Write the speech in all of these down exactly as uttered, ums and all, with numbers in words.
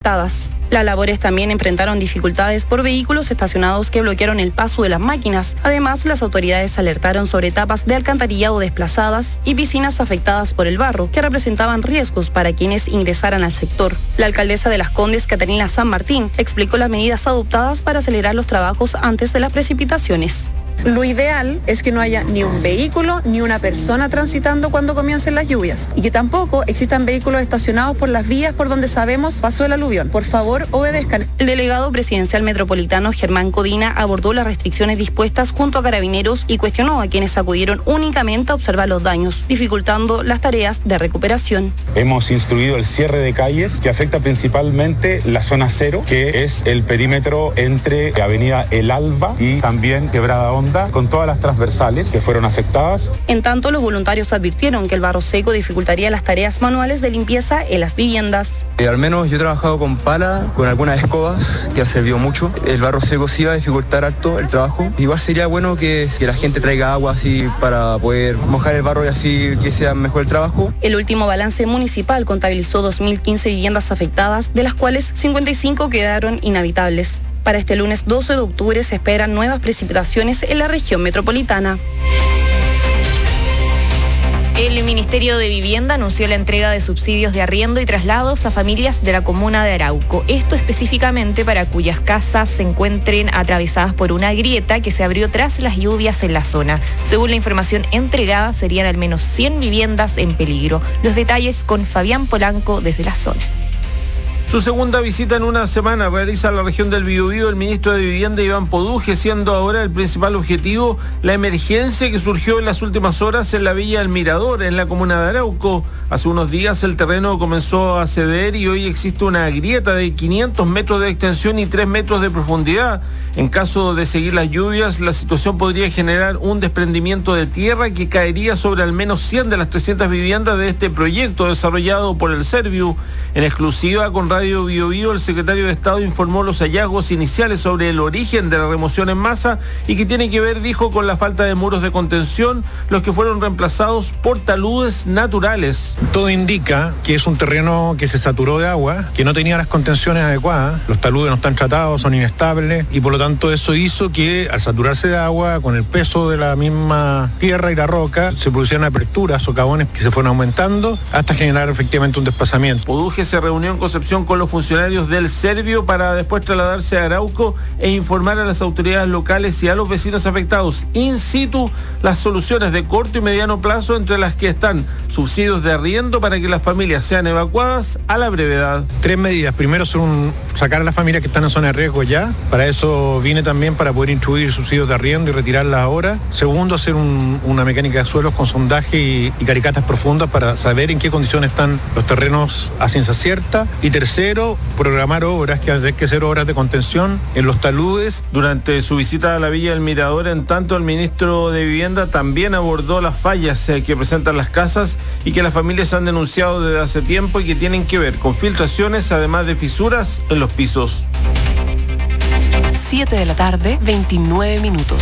afectadas. Las labores también enfrentaron dificultades por vehículos estacionados que bloquearon el paso de las máquinas. Además, las autoridades alertaron sobre tapas de alcantarillado desplazadas y piscinas afectadas por el barro, que representaban riesgos para quienes ingresaran al sector. La alcaldesa de Las Condes, Catarina San Martín, explicó las medidas adoptadas para acelerar los trabajos antes de las precipitaciones. Lo ideal es que no haya ni un vehículo ni una persona transitando cuando comiencen las lluvias y que tampoco existan vehículos estacionados por las vías por donde sabemos pasó el aluvión. Por favor, obedezcan. El delegado presidencial metropolitano Germán Codina abordó las restricciones dispuestas junto a carabineros y cuestionó a quienes acudieron únicamente a observar los daños, dificultando las tareas de recuperación. Hemos instruido el cierre de calles que afecta principalmente la zona cero, que es el perímetro entre Avenida El Alba y también Quebrada Honda, con todas las transversales que fueron afectadas. En tanto, los voluntarios advirtieron que el barro seco dificultaría las tareas manuales de limpieza en las viviendas. Eh, al menos yo he trabajado con pala, con algunas escobas, que ha servido mucho. El barro seco sí va a dificultar harto el trabajo. Igual sería bueno que, que la gente traiga agua así para poder mojar el barro y así que sea mejor el trabajo. El último balance municipal contabilizó dos mil quince viviendas afectadas, de las cuales cincuenta y cinco quedaron inhabitables. Para este lunes doce de octubre se esperan nuevas precipitaciones en la región metropolitana. El Ministerio de Vivienda anunció la entrega de subsidios de arriendo y traslados a familias de la comuna de Arauco. Esto específicamente para cuyas casas se encuentren atravesadas por una grieta que se abrió tras las lluvias en la zona. Según la información entregada, serían al menos cien viviendas en peligro. Los detalles con Fabián Polanco desde la zona. Su segunda visita en una semana realiza la región del Biobío el ministro de Vivienda Iván Poduje, siendo ahora el principal objetivo la emergencia que surgió en las últimas horas en la Villa El Mirador, en la comuna de Arauco. Hace unos días el terreno comenzó a ceder y hoy existe una grieta de quinientos metros de extensión y tres metros de profundidad. En caso de seguir las lluvias, la situación podría generar un desprendimiento de tierra que caería sobre al menos cien de las trescientas viviendas de este proyecto desarrollado por el Serviu. En exclusiva con Radio Biobío, el secretario de Estado informó los hallazgos iniciales sobre el origen de la remoción en masa y que tiene que ver, dijo, con la falta de muros de contención, los que fueron reemplazados por taludes naturales. Todo indica que es un terreno que se saturó de agua, que no tenía las contenciones adecuadas, los taludes no están tratados, son inestables y por lo tanto eso hizo que al saturarse de agua, con el peso de la misma tierra y la roca, se producieron aperturas, socavones que se fueron aumentando hasta generar efectivamente un desplazamiento. Poduje se reunió en Concepción con los funcionarios del Servio para después trasladarse a Arauco e informar a las autoridades locales y a los vecinos afectados in situ las soluciones de corto y mediano plazo, entre las que están subsidios de arriendo para que las familias sean evacuadas a la brevedad. Tres medidas. Primero son sacar a las familias que están en zona de riesgo ya. Para eso vine también para poder introducir subsidios de arriendo y retirarlas ahora. Segundo, hacer un, una mecánica de suelos con sondaje y, y caricatas profundas para saber en qué condiciones están los terrenos a ciencia cierta. Y tercero, programar obras, que hay que hacer obras de contención en los taludes. Durante su visita a la Villa del Mirador, en tanto, el ministro de Vivienda también abordó las fallas eh, que presentan las casas y que las familias han denunciado desde hace tiempo y que tienen que ver con filtraciones, además de fisuras en los pisos. siete de la tarde, veintinueve minutos.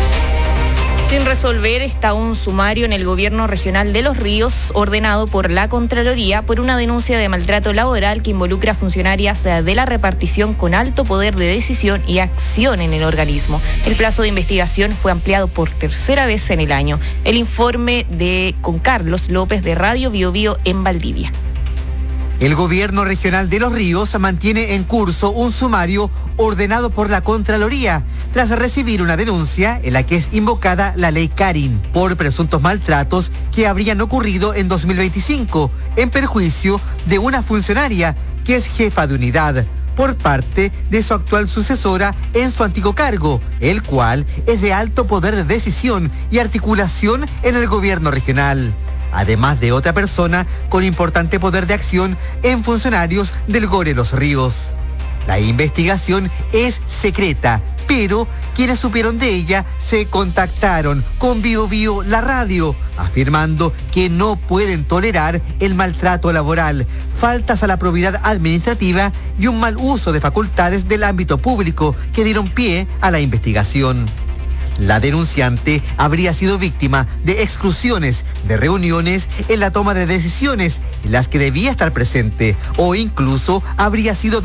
Sin resolver está un sumario en el gobierno regional de Los Ríos ordenado por la Contraloría por una denuncia de maltrato laboral que involucra a funcionarias de la repartición con alto poder de decisión y acción en el organismo. El plazo de investigación fue ampliado por tercera vez en el año. El informe de con Carlos López de Radio Biobío en Valdivia. El gobierno regional de Los Ríos mantiene en curso un sumario ordenado por la Contraloría tras recibir una denuncia en la que es invocada la ley Karin por presuntos maltratos que habrían ocurrido en dos mil veinticinco en perjuicio de una funcionaria que es jefa de unidad por parte de su actual sucesora en su antiguo cargo, el cual es de alto poder de decisión y articulación en el gobierno regional, además de otra persona con importante poder de acción en funcionarios del Gore Los Ríos. La investigación es secreta, pero quienes supieron de ella se contactaron con Bio Bio La Radio, afirmando que no pueden tolerar el maltrato laboral, faltas a la probidad administrativa y un mal uso de facultades del ámbito público que dieron pie a la investigación. La denunciante habría sido víctima de exclusiones de reuniones en la toma de decisiones en las que debía estar presente o incluso habría sido